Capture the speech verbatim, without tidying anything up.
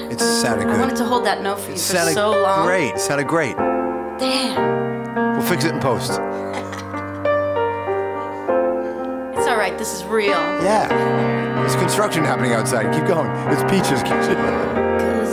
It sounded good. I wanted to hold that note for you It for sounded so long. great. It sounded great. Damn. We'll fix it in post. It's all right. This is real. Yeah. There's construction happening outside. Keep going. It's Peaches.